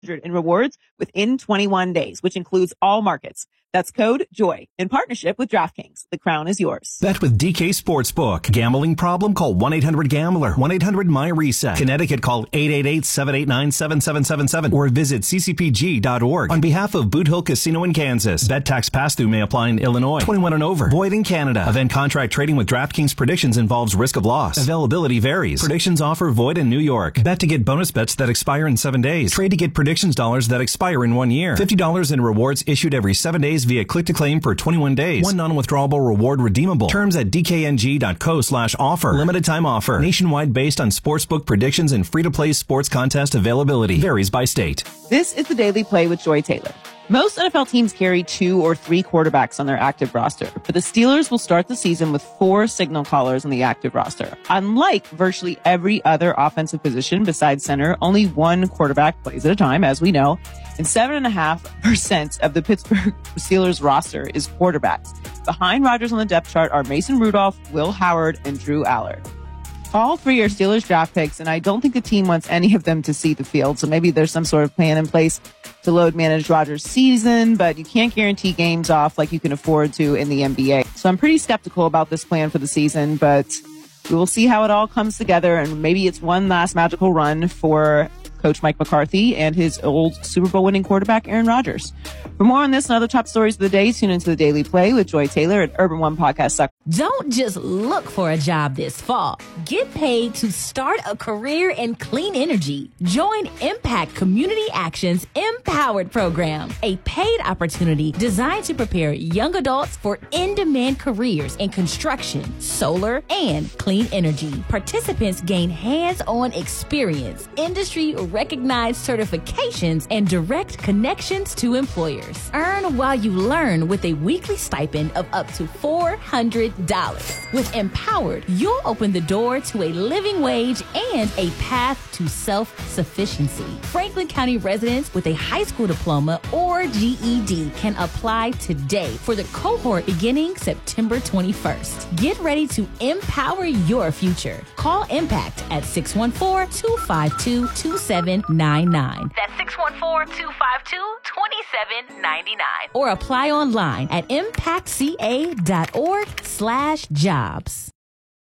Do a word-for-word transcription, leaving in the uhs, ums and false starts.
in rewards within twenty-one days, which includes all markets. That's code JOY in partnership with DraftKings. The crown is yours. Bet with D K Sportsbook. Gambling problem? Call one eight hundred gambler. one eight hundred my reset. Connecticut, call eight eight eight, seven eight nine, seven seven seven seven or visit c c p g dot org. On behalf of Boot Hill Casino in Kansas, bet tax pass-through may apply in Illinois. twenty-one and over. Void in Canada. Event contract trading with DraftKings predictions involves risk of loss. Availability varies. Predictions offer void in New York. Bet to get bonus bets that expire in seven days. Trade to get predictions dollars that expire in one year. fifty dollars in rewards issued every seven days via click-to-claim for twenty-one days. One non-withdrawable reward redeemable. Terms at d k n g dot co slash offer. Limited time offer. Nationwide based on sportsbook predictions and free-to-play sports contest availability. Varies by state. This is the Daily Play with Joy Taylor. Most N F L teams carry two or three quarterbacks on their active roster, but the Steelers will start the season with four signal callers on the active roster. Unlike virtually every other offensive position besides center, only one quarterback plays at a time, as we know, and seven point five percent of the Pittsburgh Steelers roster is quarterbacks. Behind Rodgers on the depth chart are Mason Rudolph, Will Howard, and Drew Allard. All three are Steelers draft picks, and I don't think the team wants any of them to see the field, so maybe there's some sort of plan in place to load manage Rodgers' season, but you can't guarantee games off like you can afford to in the N B A. So I'm pretty skeptical about this plan for the season, but we will see how it all comes together, and maybe it's one last magical run for Coach Mike McCarthy and his old Super Bowl winning quarterback, Aaron Rodgers. For more on this and other top stories of the day, tune into the Daily Play with Joy Taylor at urban one podcast dot com. Don't just look for a job this fall. Get paid to start a career in clean energy. Join Impact Community Action's Empowered program, a paid opportunity designed to prepare young adults for in-demand careers in construction, solar, and clean energy. Participants gain hands-on experience, industry-recognized certifications, and direct connections to employers. Earn while you learn with a weekly stipend of up to four hundred dollars. With Empowered, you'll open the door to a living wage and a path to self-sufficiency. Franklin County residents with a high school diploma or G E D can apply today for the cohort beginning September twenty-first. Get ready to empower your future. Call Impact at six one four, two five two, two seven nine nine. That's six one four, two five two, two seven nine nine. Or apply online at impact c a dot org slash jobs.